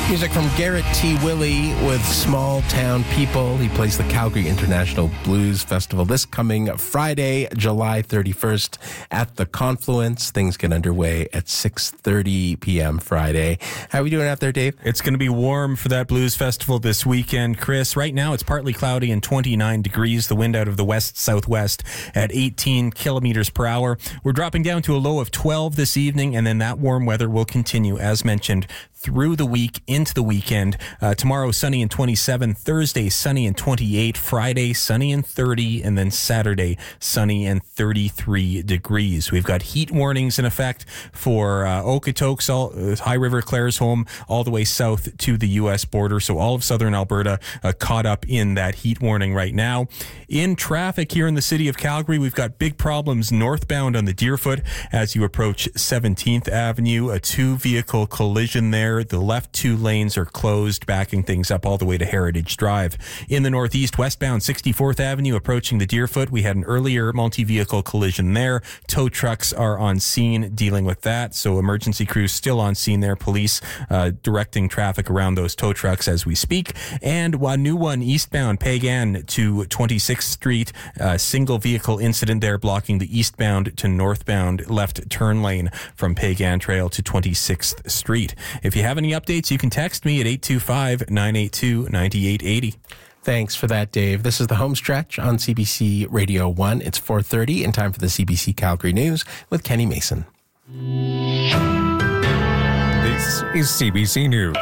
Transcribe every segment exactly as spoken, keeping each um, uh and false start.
Music from Garrett T. Willie with Small Town People. He plays the Calgary International Blues Festival this coming Friday, July thirty-first at the Confluence. Things get underway at six thirty p.m. Friday. How are we doing out there, Dave? It's going to be warm for that blues festival this weekend, Chris. Right now it's partly cloudy and twenty-nine degrees. The wind out of the west-southwest at eighteen kilometers per hour. We're dropping down to a low of twelve this evening, and then that warm weather will continue, as mentioned, through the week into the weekend. Uh, tomorrow, sunny and twenty-seven. Thursday, sunny and twenty-eight. Friday, sunny and thirty. And then Saturday, sunny and thirty-three degrees. We've got heat warnings in effect for uh, Okotoks, all, uh, High River, Claresholm, all the way south to the U S border. So all of southern Alberta uh, caught up in that heat warning right now. In traffic here in the city of Calgary, we've got big problems northbound on the Deerfoot as you approach seventeenth Avenue. A two-vehicle collision there. The left two lanes are closed, backing things up all the way to Heritage Drive. In the northeast, westbound sixty-fourth Avenue, approaching the Deerfoot, we had an earlier multi-vehicle collision there. Tow trucks are on scene dealing with that, so emergency crews still on scene there. Police uh, directing traffic around those tow trucks as we speak. And a new one eastbound Pagan to twenty-sixth Street, uh, single vehicle incident there blocking the eastbound to northbound left turn lane from Pagan Trail to twenty-sixth Street. If you have any updates, you can text me at eight two five, nine eight two, nine eight eight zero. Thanks for that, Dave. This is the home stretch on C B C Radio one. It's four thirty and time for the C B C Calgary News with Kenny Mason. This is C B C News.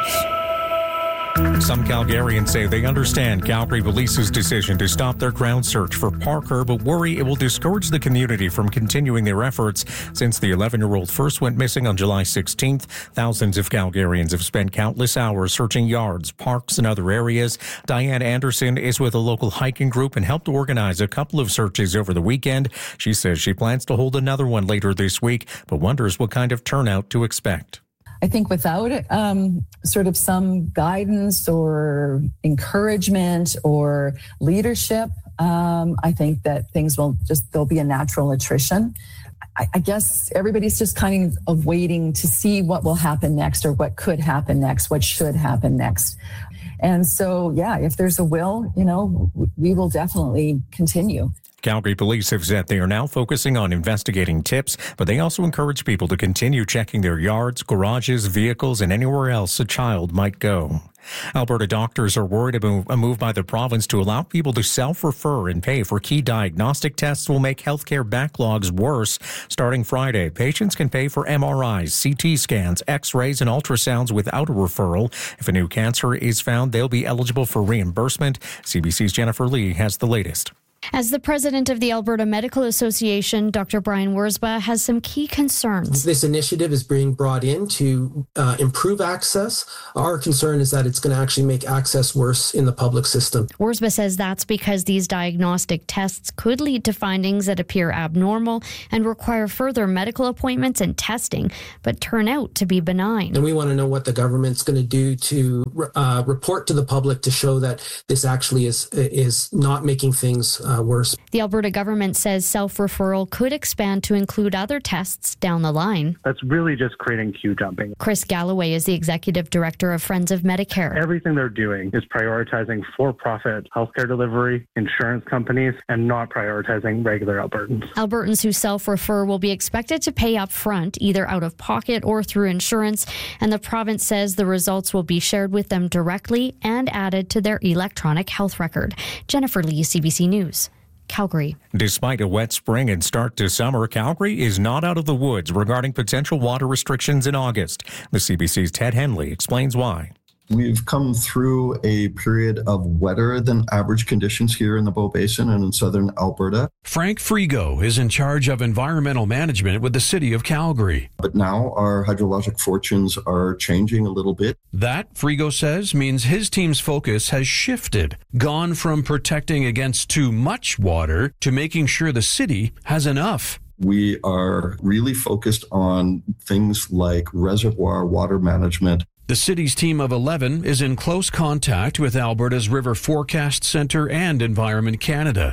Some Calgarians say they understand Calgary Police's decision to stop their ground search for Parker, but worry it will discourage the community from continuing their efforts. Since the eleven-year-old first went missing on July sixteenth, thousands of Calgarians have spent countless hours searching yards, parks, and other areas. Diane Anderson is with a local hiking group and helped organize a couple of searches over the weekend. She says she plans to hold another one later this week, but wonders what kind of turnout to expect. I think without um, sort of some guidance or encouragement or leadership, um, I think that things will just, there'll be a natural attrition. I, I guess everybody's just kind of waiting to see what will happen next or what could happen next, what should happen next. And so, yeah, if there's a will, you know, we will definitely continue. Calgary Police have said they are now focusing on investigating tips, but they also encourage people to continue checking their yards, garages, vehicles, and anywhere else a child might go. Alberta doctors are worried about a move by the province to allow people to self-refer and pay for key diagnostic tests will make healthcare backlogs worse. Starting Friday, patients can pay for M R Is, C T scans, X-rays, and ultrasounds without a referral. If a new cancer is found, they'll be eligible for reimbursement. C B C's Jennifer Lee has the latest. As the president of the Alberta Medical Association, Doctor Brian Wurzba has some key concerns. This initiative is being brought in to uh, improve access. Our concern is that it's going to actually make access worse in the public system. Wurzba says that's because these diagnostic tests could lead to findings that appear abnormal and require further medical appointments and testing, but turn out to be benign. And we want to know what the government's going to do to uh, report to the public to show that this actually is is not making things Uh, worse. The Alberta government says self-referral could expand to include other tests down the line. That's really just creating queue jumping. Chris Galloway is the executive director of Friends of Medicare. Everything they're doing is prioritizing for-profit healthcare delivery, insurance companies, and not prioritizing regular Albertans. Albertans who self-refer will be expected to pay up front, either out of pocket or through insurance, and the province says the results will be shared with them directly and added to their electronic health record. Jennifer Lee, C B C News. Calgary. Despite a wet spring and start to summer, Calgary is not out of the woods regarding potential water restrictions in August. The C B C's Ted Henley explains why. We've come through a period of wetter than average conditions here in the Bow Basin and in southern Alberta. Frank Frigo is in charge of environmental management with the City of Calgary. But now our hydrologic fortunes are changing a little bit. That, Frigo says, means his team's focus has shifted, gone from protecting against too much water to making sure the city has enough. We are really focused on things like reservoir water management. The city's team of eleven is in close contact with Alberta's River Forecast Centre and Environment Canada.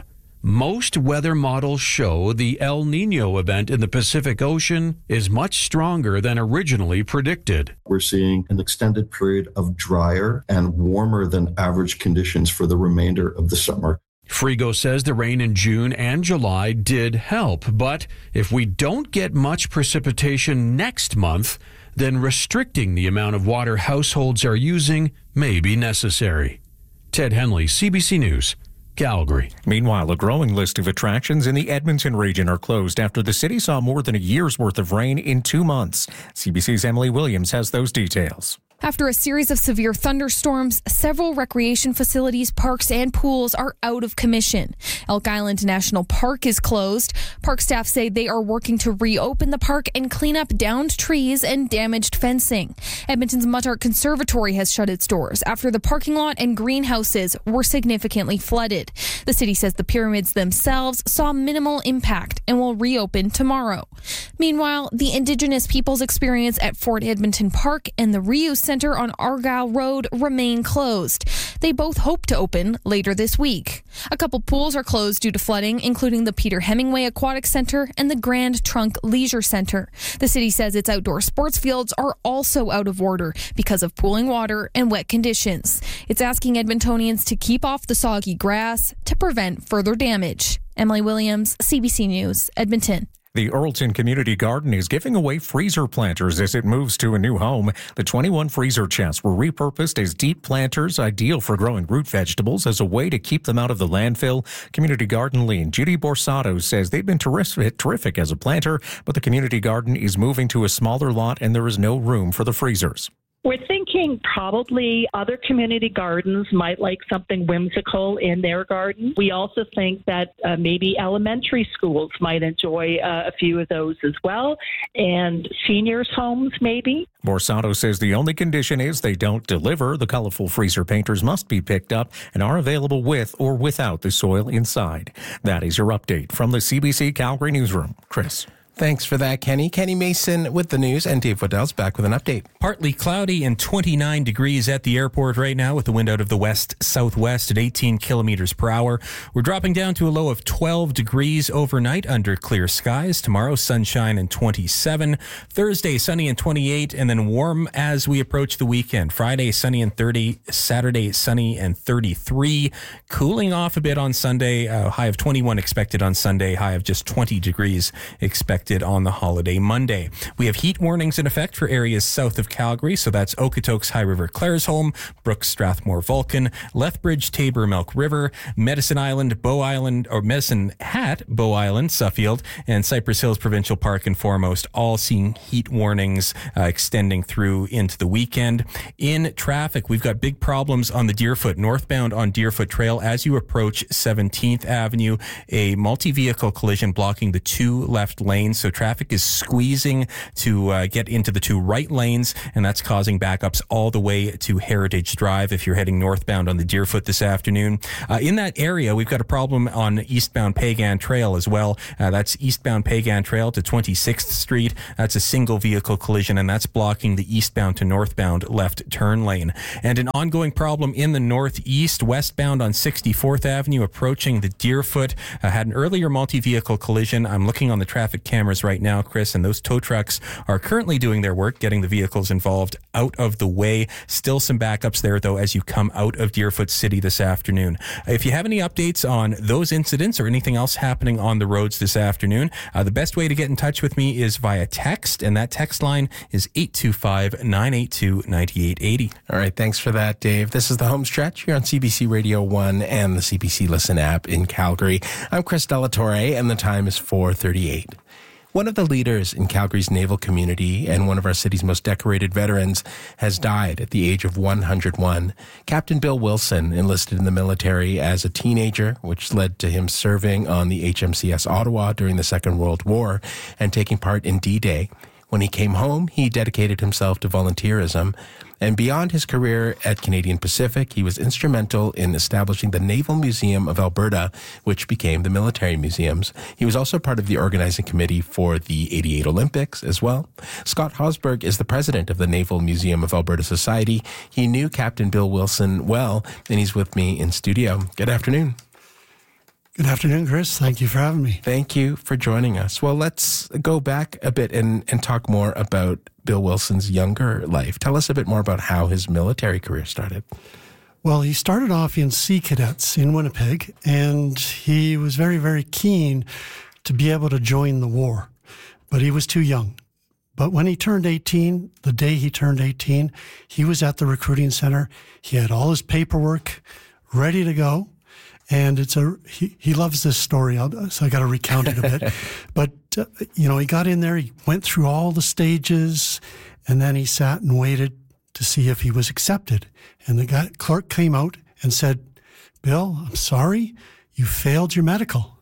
Most weather models show the El Nino event in the Pacific Ocean is much stronger than originally predicted. We're seeing an extended period of drier and warmer than average conditions for the remainder of the summer. Frigo says the rain in June and July did help, but if we don't get much precipitation next month, then restricting the amount of water households are using may be necessary. Ted Henley, C B C News, Calgary. Meanwhile, a growing list of attractions in the Edmonton region are closed after the city saw more than a year's worth of rain in two months. C B C's Emily Williams has those details. After a series of severe thunderstorms, several recreation facilities, parks, and pools are out of commission. Elk Island National Park is closed. Park staff say they are working to reopen the park and clean up downed trees and damaged fencing. Edmonton's Muttart Conservatory has shut its doors after the parking lot and greenhouses were significantly flooded. The city says the pyramids themselves saw minimal impact and will reopen tomorrow. Meanwhile, the Indigenous Peoples Experience at Fort Edmonton Park and the Reuse Center on Argyle Road remain closed. They both hope to open later this week. A couple pools are closed due to flooding, including the Peter Hemingway Aquatic Center and the Grand Trunk Leisure Center. The city says its outdoor sports fields are also out of order because of pooling water and wet conditions. It's asking Edmontonians to keep off the soggy grass to prevent further damage. Emily Williams, C B C News, Edmonton. The Earlton Community Garden is giving away freezer planters as it moves to a new home. The twenty-one freezer chests were repurposed as deep planters, ideal for growing root vegetables as a way to keep them out of the landfill. Community Garden lead Judy Borsato says they've been terrific, terrific as a planter, but the community garden is moving to a smaller lot and there is no room for the freezers. We're thinking probably other community gardens might like something whimsical in their garden. We also think that uh, maybe elementary schools might enjoy uh, a few of those as well, and seniors' homes maybe. Borsato says the only condition is they don't deliver. The colorful freezer painters must be picked up and are available with or without the soil inside. That is your update from the C B C Calgary Newsroom. Chris. Thanks for that, Kenny. Kenny Mason with the news, and Dave Waddell's back with an update. Partly cloudy and twenty-nine degrees at the airport right now with the wind out of the west-southwest at eighteen kilometers per hour. We're dropping down to a low of twelve degrees overnight under clear skies. Tomorrow, sunshine and twenty-seven. Thursday, sunny and twenty-eight, and then warm as we approach the weekend. Friday, sunny and thirty. Saturday, sunny and thirty-three. Cooling off a bit on Sunday. Uh, high of twenty-one expected on Sunday. High of just twenty degrees expected on the holiday Monday. We have heat warnings in effect for areas south of Calgary, so that's Okotoks, High River, Claresholm, Brooks, Strathmore, Vulcan, Lethbridge, Tabor, Milk River, Medicine Island, Bow Island, or Medicine Hat, Bow Island, Suffield, and Cypress Hills Provincial Park and Foremost, all seeing heat warnings uh, extending through into the weekend. In traffic, we've got big problems on the Deerfoot, northbound on Deerfoot Trail as you approach seventeenth Avenue, a multi-vehicle collision blocking the two left lanes. So traffic is squeezing to uh, get into the two right lanes, and that's causing backups all the way to Heritage Drive if you're heading northbound on the Deerfoot this afternoon. Uh, in that area, we've got a problem on eastbound Pagan Trail as well. Uh, that's eastbound Pagan Trail to twenty-sixth Street. That's a single vehicle collision, and that's blocking the eastbound to northbound left turn lane. And an ongoing problem in the northeast, westbound on sixty-fourth Avenue, approaching the Deerfoot. Uh, had an earlier multi-vehicle collision. I'm looking on the traffic cameras right now, Chris, and those tow trucks are currently doing their work, getting the vehicles involved out of the way. Still some backups there, though, as you come out of Deerfoot City this afternoon. If you have any updates on those incidents or anything else happening on the roads this afternoon, uh, the best way to get in touch with me is via text, and that text line is eight two five, nine eight two, nine eight eight zero. All right, thanks for that, Dave. This is the home stretch here on C B C Radio one and the C B C Listen app in Calgary. I'm Chris Delatorre, and the time is four thirty-eight. One of the leaders in Calgary's naval community and one of our city's most decorated veterans has died at the age of one hundred one. Captain Bill Wilson enlisted in the military as a teenager, which led to him serving on the H M C S Ottawa during the Second World War and taking part in D-Day. When he came home, he dedicated himself to volunteerism. And beyond his career at Canadian Pacific, he was instrumental in establishing the Naval Museum of Alberta, which became the Military Museums. He was also part of the organizing committee for the eighty-eight Olympics as well. Scott Hosberg is the president of the Naval Museum of Alberta Society. He knew Captain Bill Wilson well, and he's with me in studio. Good afternoon. Good afternoon, Chris. Thank you for having me. Thank you for joining us. Well, let's go back a bit and, and talk more about Bill Wilson's younger life. Tell us a bit more about how his military career started. Well, he started off in Sea Cadets in Winnipeg, and he was very, very keen to be able to join the war, but he was too young. But when he turned eighteen, the day he turned eighteen, he was at the recruiting center. He had all his paperwork ready to go. And it's a he, he loves this story, I'll, so I got to recount it a bit. But, uh, you know, he got in there, he went through all the stages, and then he sat and waited to see if he was accepted. And the guy, clerk came out and said, Bill, I'm sorry, you failed your medical.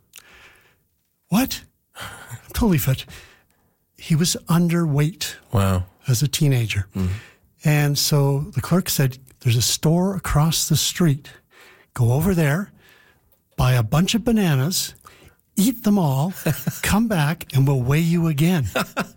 What? I'm totally fit. He was underweight. Wow. As a teenager. Mm-hmm. And so the clerk said, there's a store across the street. Go over there, buy a bunch of bananas, eat them all, come back, and we'll weigh you again.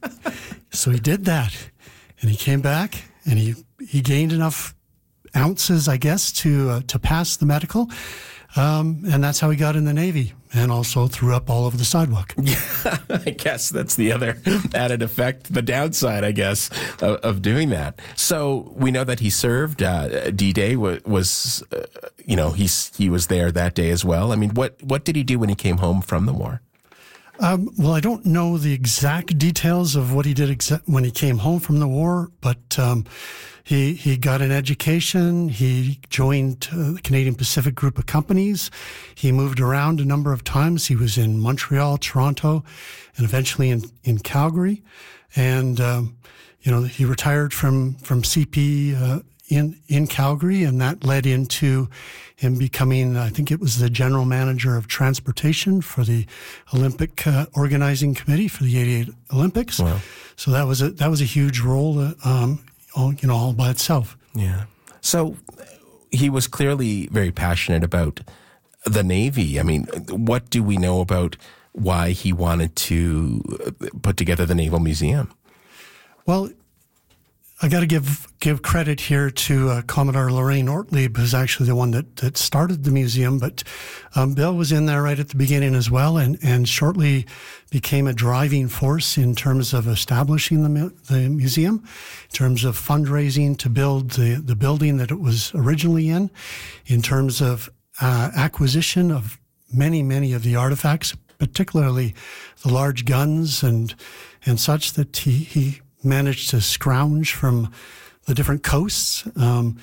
So he did that. And he came back, and he, he gained enough ounces, I guess, to uh, to pass the medical. Um, and that's how he got in the Navy, and also threw up all over the sidewalk. Yeah, I guess that's the other added effect, the downside, I guess, of, of doing that. So we know that he served. Uh, D-Day was, was uh, you know, he's he was there that day as well. I mean, what what did he do when he came home from the war? Um, well, I don't know the exact details of what he did exa- when he came home from the war, but um, he he got an education. He joined uh, the Canadian Pacific Group of Companies. He moved around a number of times. He was in Montreal, Toronto, and eventually in, in Calgary. And, um, you know, he retired from, from C P uh, in, in Calgary, and that led into him becoming, I think it was the general manager of transportation for the Olympic uh, organizing committee for the eighty-eight Olympics. Wow. So that was a, that was a huge role, uh, um, all, you know, all by itself. Yeah. So he was clearly very passionate about the Navy. I mean, what do we know about why he wanted to put together the Naval Museum? Well, I got to give give credit here to uh, Commodore Lorraine Ortlieb, who's actually the one that, that started the museum. But um, Bill was in there right at the beginning as well, and, and shortly became a driving force in terms of establishing the the museum, in terms of fundraising to build the, the building that it was originally in, in terms of uh, acquisition of many, many of the artifacts, particularly the large guns and and such that he he managed to scrounge from the different coasts. Um,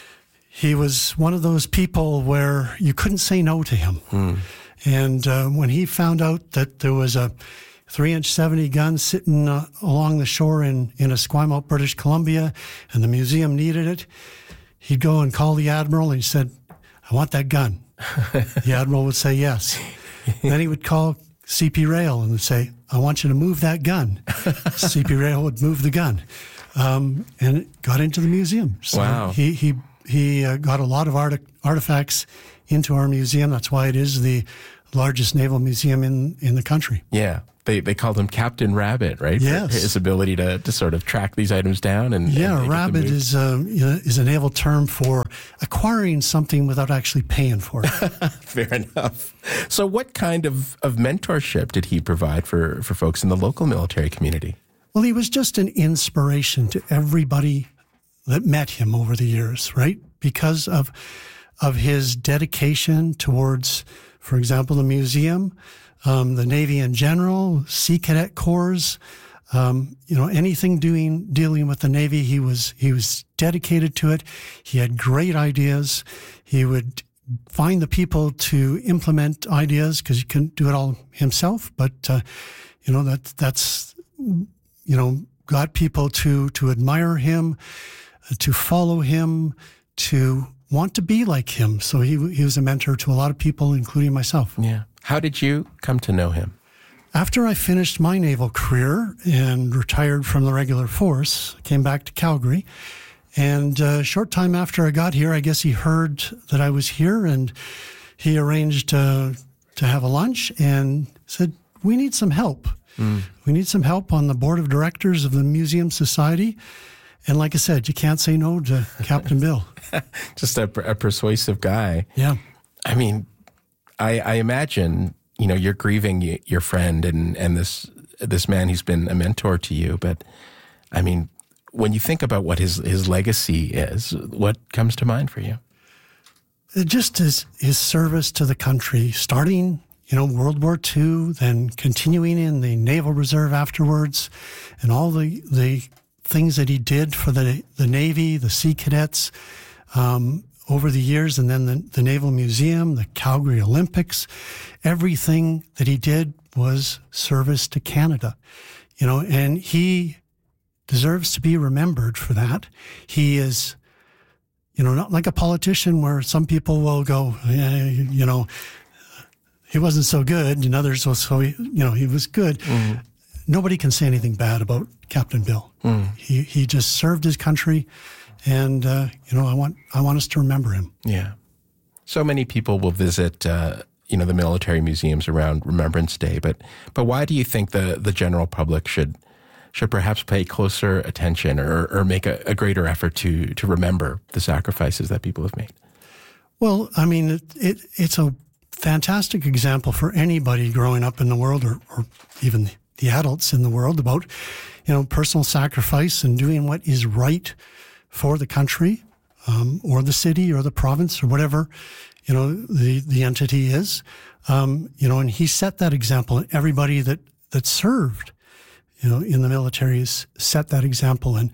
he was one of those people where you couldn't say no to him. Mm. And uh, when he found out that there was a three-inch seventy gun sitting uh, along the shore in, in Esquimalt, British Columbia, and the museum needed it, he'd go and call the Admiral, and he said, I want that gun. The Admiral would say yes. Then he would call C P Rail and would say, I want you to move that gun. C P Rail would move the gun. Um, and it got into the museum. So wow. He he he uh, got a lot of art- artifacts into our museum. That's why it is the largest naval museum in, in the country. Yeah. They they called him Captain Rabbit, right? Yes. For his ability to, to sort of track these items down. and Yeah, and rabbit is, um, you know, is a naval term for acquiring something without actually paying for it. Fair enough. So what kind of, of mentorship did he provide for, for folks in the local military community? Well, he was just an inspiration to everybody that met him over the years, right? Because of of his dedication towards, for example, the museum, um, the Navy in general, Sea Cadet Corps, um, you know, anything doing dealing with the Navy, he was he was dedicated to it. He had great ideas. He would find the people to implement ideas because he couldn't do it all himself. But uh, you know that that's you know got people to to admire him, uh, to follow him, to want to be like him. So he he was a mentor to a lot of people, including myself. Yeah. How did you come to know him? After I finished my naval career and retired from the regular force, I came back to Calgary. And a short time after I got here, I guess he heard that I was here, and he arranged uh, to have a lunch and said, we need some help. Mm. We need some help on the board of directors of the Museum Society. And like I said, you can't say no to Captain Bill. Just a, a persuasive guy. Yeah. I mean, I, I imagine, you know, you're grieving your friend and, and this this man who's been a mentor to you. But, I mean, when you think about what his, his legacy is, what comes to mind for you? Just his, his service to the country, starting, you know, World War Two, then continuing in the Naval Reserve afterwards, and all the the things that he did for the, the Navy, the Sea Cadets, um, over the years, and then the, the Naval Museum, the Calgary Olympics. Everything that he did was service to Canada, you know, and he deserves to be remembered for that. He is, you know, not like a politician where some people will go, eh, you know, he wasn't so good, and others will, so, he, you know, he was good. Mm. Nobody can say anything bad about Captain Bill. Mm. He he just served his country. And, uh, you know, I want I want us to remember him. Yeah. So many people will visit, uh, you know, the military museums around Remembrance Day. But but why do you think the, the general public should should perhaps pay closer attention or, or make a, a greater effort to to remember the sacrifices that people have made? Well, I mean, it, it it's a fantastic example for anybody growing up in the world, or, or even the adults in the world, about, you know, personal sacrifice and doing what is right for the country, um, or the city, or the province, or whatever, you know, the, the entity is, um, you know, and he set that example. Everybody that, that served, you know, in the military has set that example. And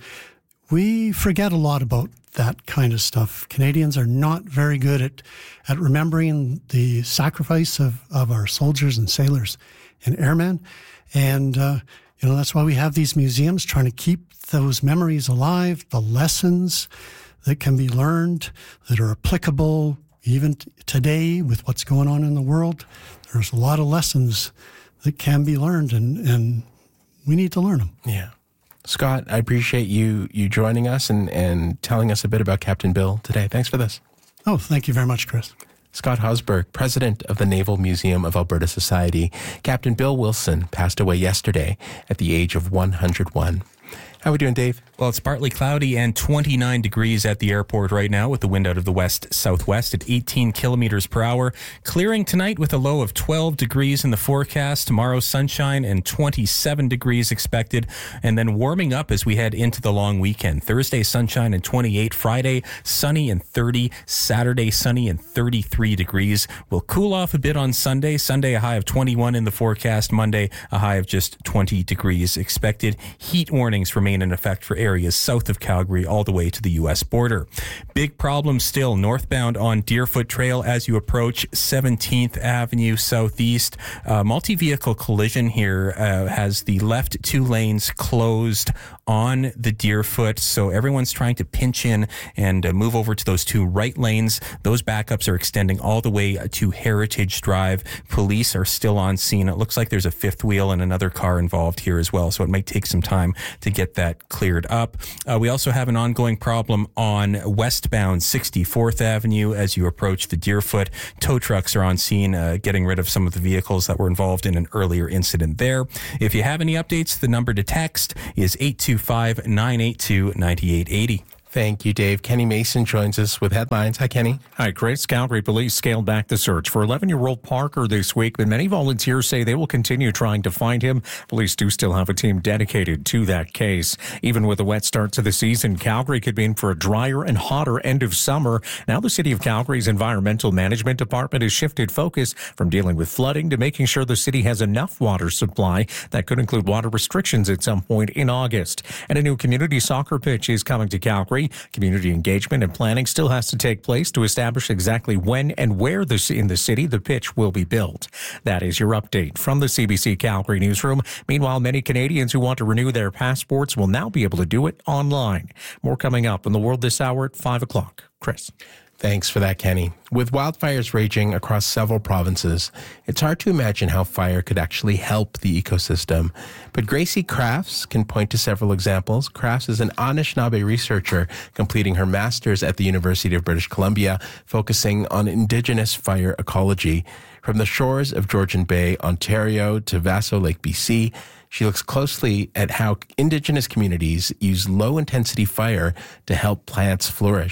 we forget a lot about that kind of stuff. Canadians are not very good at, at remembering the sacrifice of, of our soldiers and sailors and airmen. And, uh, you know, that's why we have these museums, trying to keep those memories alive, the lessons that can be learned that are applicable even t- today with what's going on in the world. There's a lot of lessons that can be learned, and, and we need to learn them. Yeah. Scott, I appreciate you you joining us and, and telling us a bit about Captain Bill today. Thanks for this. Oh, thank you very much, Chris. Scott Hosberg, president of the Naval Museum of Alberta Society. Captain Bill Wilson passed away yesterday at the age of one hundred one. How are we doing, Dave? Well, it's partly cloudy and twenty-nine degrees at the airport right now, with the wind out of the west-southwest at eighteen kilometers per hour. Clearing tonight with a low of twelve degrees in the forecast. Tomorrow, sunshine and twenty-seven degrees expected. And then warming up as we head into the long weekend. Thursday, sunshine and twenty-eight. Friday, sunny and thirty. Saturday, sunny and thirty-three degrees. We'll cool off a bit on Sunday. Sunday, a high of twenty-one in the forecast. Monday, a high of just twenty degrees expected. Heat warnings remain in effect for areas south of Calgary all the way to the U S border. Big problem still northbound on Deerfoot Trail as you approach seventeenth Avenue Southeast. Uh, multi-vehicle collision here uh, has the left two lanes closed on the Deerfoot, so everyone's trying to pinch in and uh, move over to those two right lanes. Those backups are extending all the way to Heritage Drive. Police are still on scene. It looks like there's a fifth wheel and another car involved here as well, so it might take some time to get that cleared up. Uh, we also have an ongoing problem on westbound sixty-fourth Avenue as you approach the Deerfoot. Tow trucks are on scene, uh, getting rid of some of the vehicles that were involved in an earlier incident there. If you have any updates, the number to text is eight two five, nine eight two, nine eight eight zero. Thank you, Dave. Kenny Mason joins us with headlines. Hi, Kenny. Hi, Chris. Calgary police scaled back the search for eleven-year-old Parker this week, but many volunteers say they will continue trying to find him. Police do still have a team dedicated to that case. Even with a wet start to the season, Calgary could be in for a drier and hotter end of summer. Now the City of Calgary's Environmental Management Department has shifted focus from dealing with flooding to making sure the city has enough water supply. That could include water restrictions at some point in August. And a new community soccer pitch is coming to Calgary. Community engagement and planning still has to take place to establish exactly when and where the, in the city the pitch will be built. That is your update from the C B C Calgary newsroom. Meanwhile, many Canadians who want to renew their passports will now be able to do it online. More coming up in the world this hour at five o'clock. Chris. Thanks for that, Kenny. With wildfires raging across several provinces, it's hard to imagine how fire could actually help the ecosystem. But Gracie Crafts can point to several examples. Crafts is an Anishinaabe researcher completing her master's at the University of British Columbia, focusing on Indigenous fire ecology. From the shores of Georgian Bay, Ontario, to Vaso Lake, B C, she looks closely at how Indigenous communities use low-intensity fire to help plants flourish.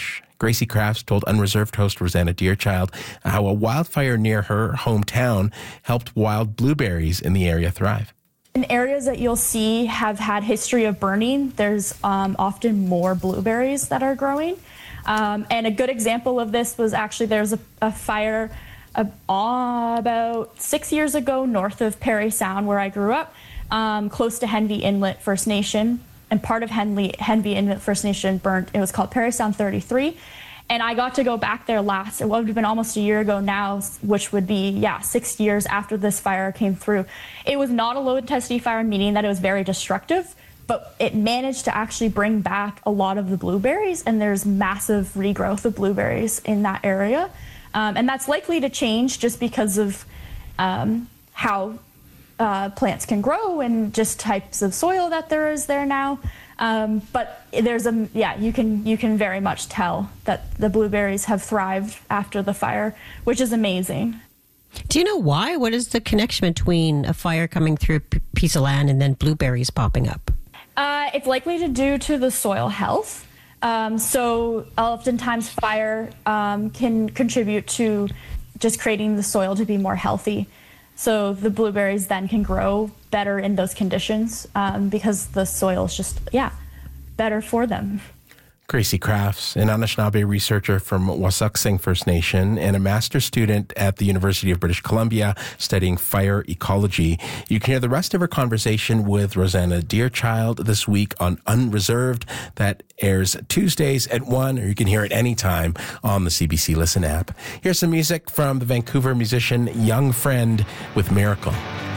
Gracie Crafts told Unreserved host Rosanna Deerchild how a wildfire near her hometown helped wild blueberries in the area thrive. In areas that you'll see have had history of burning, there's um, often more blueberries that are growing. Um, and a good example of this was actually there's a, a fire uh, about six years ago north of Parry Sound, where I grew up, um, close to Henvey Inlet First Nation. And part of Henley, Henvey Inlet First Nation burnt. It was called Parry Sound thirty-three. And I got to go back there last, it would have been almost a year ago now, which would be, yeah, six years after this fire came through. It was not a low-intensity fire, meaning that it was very destructive, but it managed to actually bring back a lot of the blueberries, and there's massive regrowth of blueberries in that area. Um, and that's likely to change just because of um, how uh, plants can grow and just types of soil that there is there now. Um, but there's a, yeah, you can you can very much tell that the blueberries have thrived after the fire, which is amazing. Do you know why? What is the connection between a fire coming through a piece of land and then blueberries popping up? Uh, it's likely to due to the soil health. Um, so oftentimes fire um, can contribute to just creating the soil to be more healthy. So the blueberries then can grow better in those conditions um, because the soil is just, yeah, better for them. Gracie Crafts, an Anishinaabe researcher from Wasauksing First Nation and a master's student at the University of British Columbia studying fire ecology. You can hear the rest of her conversation with Rosanna Deerchild this week on Unreserved. That airs Tuesdays at one, or you can hear it anytime on the C B C Listen app. Here's some music from the Vancouver musician Young Friend with Miracle.